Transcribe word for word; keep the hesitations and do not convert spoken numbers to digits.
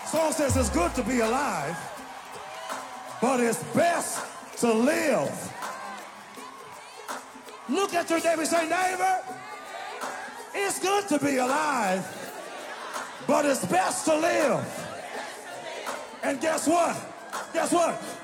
Song says it's good to be alive, but it's best to live. Look at your neighbor and say, neighbor, it's good to be alive, but it's best to live. And guess what? Guess what?